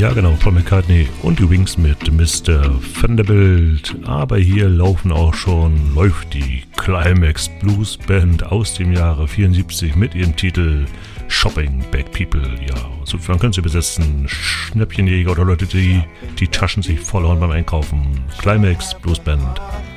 Ja genau, Paul McCartney und die Wings mit Mr. Vanderbilt. Aber hier läuft die Climax Blues Band aus dem Jahre 74 mit ihrem Titel Shopping Bag People. Ja, sofern können Sie besetzen, Schnäppchenjäger oder Leute, die Taschen sich vollhauen beim Einkaufen. Climax Blues Band.